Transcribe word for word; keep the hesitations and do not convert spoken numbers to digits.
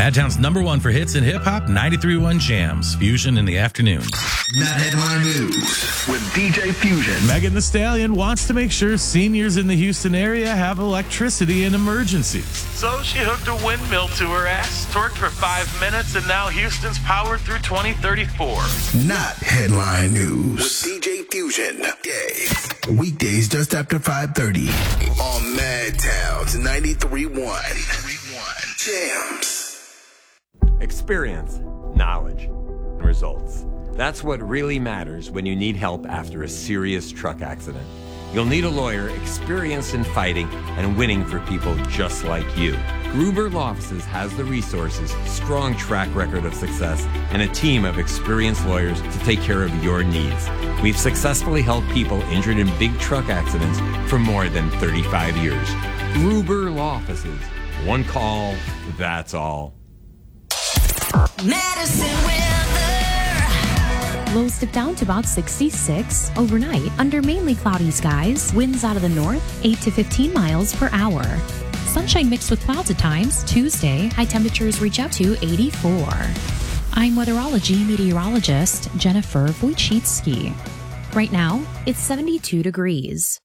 Madtown's number one for hits and hip-hop, ninety-three point one Jams. Fusion in the afternoon. Not Headline News with D J Fusion. Megan Thee Stallion wants to make sure seniors in the Houston area have electricity in emergencies. So she hooked a windmill to her ass, torqued for five minutes, and now Houston's powered through twenty thirty-four. Not Headline News with D J Fusion. Days. Weekdays just after five thirty on Madtown's ninety-three point one Jams. Experience, knowledge, and results. That's what really matters when you need help after a serious truck accident. You'll need a lawyer experienced in fighting and winning for people just like you. Gruber Law Offices has the resources, strong track record of success, and a team of experienced lawyers to take care of your needs. We've successfully helped people injured in big truck accidents for more than thirty-five years. Gruber Law Offices. One call, that's all. Medicine weather. Lows dip down to about sixty-six. Overnight, under mainly cloudy skies, winds out of the north, eight to fifteen miles per hour. Sunshine mixed with clouds at times. Tuesday, high temperatures reach up to eighty-four. I'm weatherology meteorologist Jennifer Wojcicki. Right now, it's seventy-two degrees.